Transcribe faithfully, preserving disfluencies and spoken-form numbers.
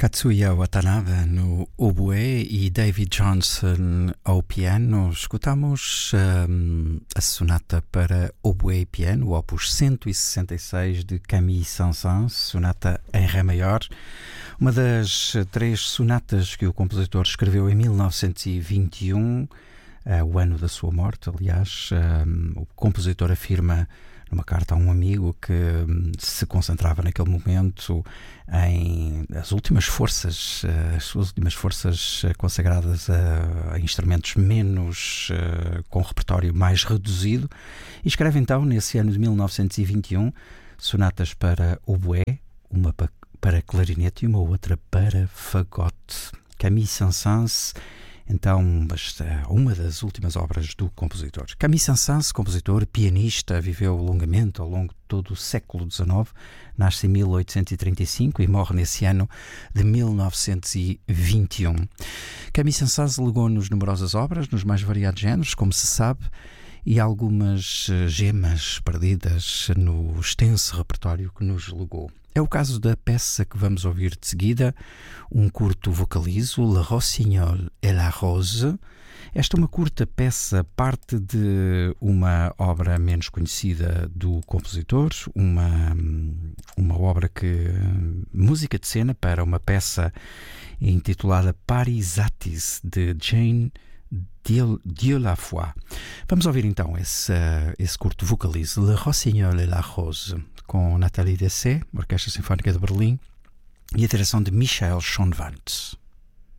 Katsuya Watanabe no oboé e David Johnson ao piano. Escutamos um, a sonata para oboé e piano, o opus cento e sessenta e seis de Camille Saint-Saëns, sonata em Ré maior, uma das três sonatas que o compositor escreveu em mil novecentos e vinte e um, uh, o ano da sua morte. Aliás, um, o compositor afirma numa carta a um amigo que se concentrava naquele momento em as últimas forças, as suas últimas forças consagradas a, a instrumentos menos, uh, com repertório mais reduzido, e escreve então, nesse ano de mil novecentos e vinte e um, sonatas para oboé, uma para clarinete e uma outra para fagote. Camille Saint-Saëns, então, uma das últimas obras do compositor. Camille Saint-Saëns, compositor, pianista, viveu longamente ao longo de todo o século dezenove, nasce em mil oitocentos e trinta e cinco e morre nesse ano de mil novecentos e vinte e um. Camille Saint-Saëns legou-nos numerosas obras, nos mais variados géneros, como se sabe, e algumas gemas perdidas no extenso repertório que nos legou. É o caso da peça que vamos ouvir de seguida, um curto vocalizo, Le Rossignol et la Rose. Esta é uma curta peça, parte de uma obra menos conhecida do compositor, uma, uma obra que... música de cena para uma peça intitulada Parisatis, de Jane Dieulafoy. Vamos ouvir então esse, esse curto vocalizo, Le Rossignol et la Rose, com Nathalie Dessay, Orquestra Sinfónica de Berlim, e a direção de Michael Schonwandt.